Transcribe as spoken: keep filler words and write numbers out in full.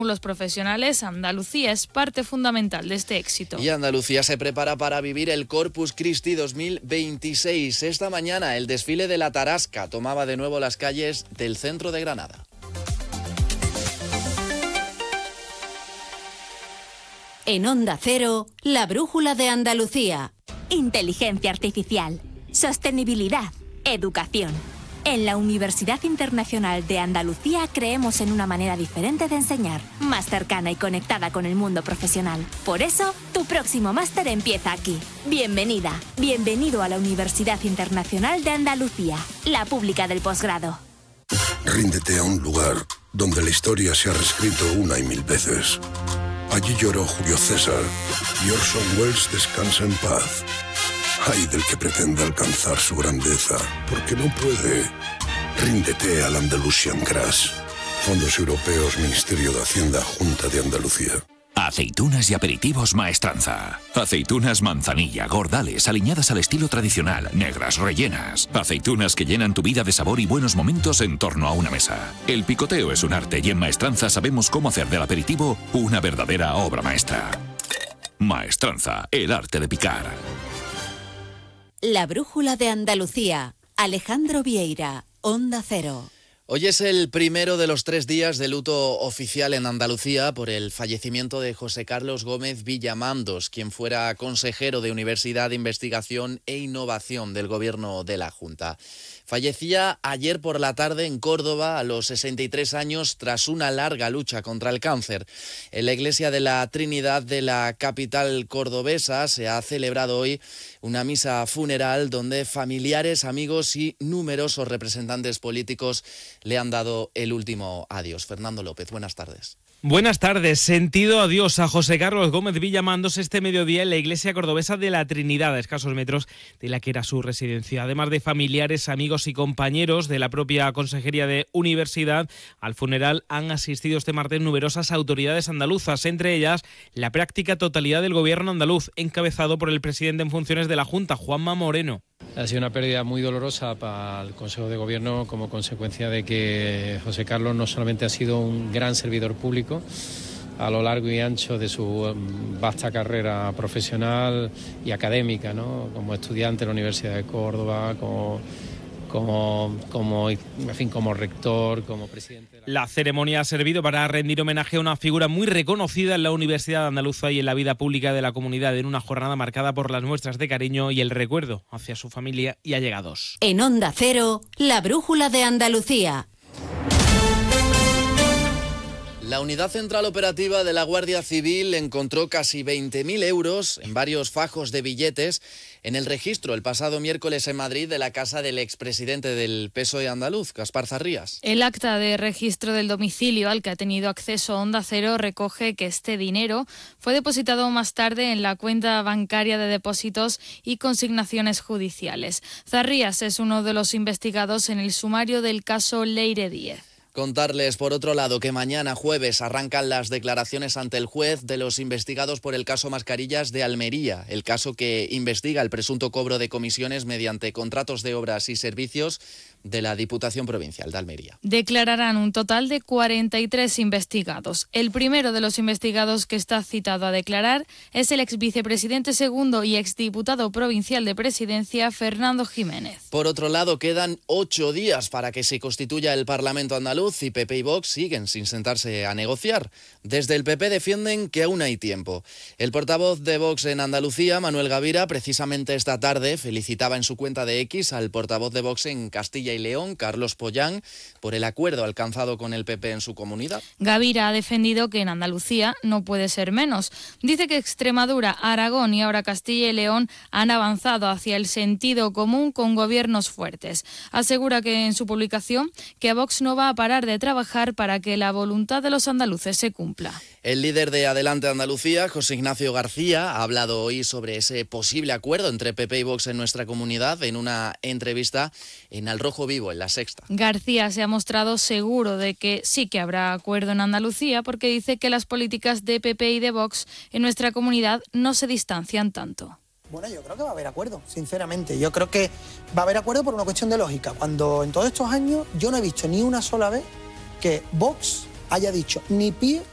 Los profesionales, Andalucía es parte fundamental de este éxito. Y Andalucía se prepara para vivir el Corpus Christi dos mil veintiséis. Esta mañana el desfile de la Tarasca tomaba de nuevo las calles del centro de Granada. En Onda Cero, la brújula de Andalucía. Inteligencia artificial, sostenibilidad, educación. En la Universidad Internacional de Andalucía creemos en una manera diferente de enseñar, más cercana y conectada con el mundo profesional. Por eso, tu próximo máster empieza aquí. Bienvenida, bienvenido a la Universidad Internacional de Andalucía, la pública del posgrado. Ríndete a un lugar donde la historia se ha reescrito una y mil veces. Allí lloró Julio César y Orson Welles descansa en paz. Ay del que pretenda alcanzar su grandeza, porque no puede. Ríndete al Andalusian Grass. Fondos Europeos, Ministerio de Hacienda, Junta de Andalucía. Aceitunas y aperitivos Maestranza. Aceitunas manzanilla, gordales, aliñadas al estilo tradicional, negras, rellenas. Aceitunas que llenan tu vida de sabor y buenos momentos en torno a una mesa. El picoteo es un arte y en Maestranza sabemos cómo hacer del aperitivo una verdadera obra maestra. Maestranza, el arte de picar. La brújula de Andalucía. Alejandro Vieira, Onda Cero. Hoy es el primero de los tres días de luto oficial en Andalucía por el fallecimiento de José Carlos Gómez Villamandos, quien fuera consejero de Universidad, Investigación e Innovación del Gobierno de la Junta. Fallecía ayer por la tarde en Córdoba a los sesenta y tres años tras una larga lucha contra el cáncer. En la iglesia de la Trinidad de la capital cordobesa se ha celebrado hoy una misa funeral donde familiares, amigos y numerosos representantes políticos le han dado el último adiós. Fernando López, buenas tardes. Buenas tardes. Sentido adiós a José Carlos Gómez Villamandos este mediodía en la iglesia cordobesa de la Trinidad, a escasos metros de la que era su residencia. Además de familiares, amigos y compañeros de la propia Consejería de Universidad, al funeral han asistido este martes numerosas autoridades andaluzas, entre ellas la práctica totalidad del gobierno andaluz, encabezado por el presidente en funciones de la Junta, Juanma Moreno. Ha sido una pérdida muy dolorosa para el Consejo de Gobierno como consecuencia de que José Carlos no solamente ha sido un gran servidor público a lo largo y ancho de su vasta carrera profesional y académica, ¿no? Como estudiante en la Universidad de Córdoba, como, como, como, en fin, como rector, como presidente. De la... la ceremonia ha servido para rendir homenaje a una figura muy reconocida en la Universidad Andaluza y en la vida pública de la comunidad, en una jornada marcada por las muestras de cariño y el recuerdo hacia su familia y allegados. En Onda Cero, la brújula de Andalucía. La Unidad Central Operativa de la Guardia Civil encontró casi veinte mil euros en varios fajos de billetes en el registro el pasado miércoles en Madrid de la casa del expresidente del P S O E andaluz, Gaspar Zarrías. El acta de registro del domicilio al que ha tenido acceso Onda Cero recoge que este dinero fue depositado más tarde en la cuenta bancaria de depósitos y consignaciones judiciales. Zarrías es uno de los investigados en el sumario del caso Leire Díez. Contarles, por otro lado, que mañana jueves arrancan las declaraciones ante el juez de los investigados por el caso Mascarillas de Almería, el caso que investiga el presunto cobro de comisiones mediante contratos de obras y servicios de la Diputación Provincial de Almería. Declararán un total de cuarenta y tres investigados. El primero de los investigados que está citado a declarar es el exvicepresidente segundo y exdiputado provincial de Presidencia, Fernando Jiménez. Por otro lado, quedan ocho días para que se constituya el Parlamento andaluz y P P y Vox siguen sin sentarse a negociar. Desde el P P defienden que aún hay tiempo. El portavoz de Vox en Andalucía, Manuel Gavira, precisamente esta tarde felicitaba en su cuenta de X al portavoz de Vox en Castilla y León, Carlos Pollán, por el acuerdo alcanzado con el P P en su comunidad. Gavira ha defendido que en Andalucía no puede ser menos. Dice que Extremadura, Aragón y ahora Castilla y León han avanzado hacia el sentido común con gobiernos fuertes. Asegura que en su publicación que Vox no va a parar de trabajar para que la voluntad de los andaluces se cumpla. El líder de Adelante Andalucía, José Ignacio García, ha hablado hoy sobre ese posible acuerdo entre P P y Vox en nuestra comunidad en una entrevista en Al Rojo Vivo, en La Sexta. García se ha mostrado seguro de que sí que habrá acuerdo en Andalucía porque dice que las políticas de P P y de Vox en nuestra comunidad no se distancian tanto. Bueno, yo creo que va a haber acuerdo, sinceramente. Yo creo que va a haber acuerdo por una cuestión de lógica. Cuando en todos estos años yo no he visto ni una sola vez que Vox haya dicho ni pío